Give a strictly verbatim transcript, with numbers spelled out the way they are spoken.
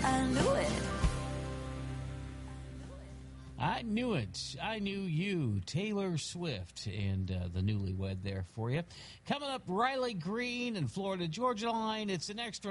I knew it. I knew it. I knew you. Taylor Swift and uh, the newlywed there for you. Coming up, Riley Green and Florida Georgia Line. It's an extra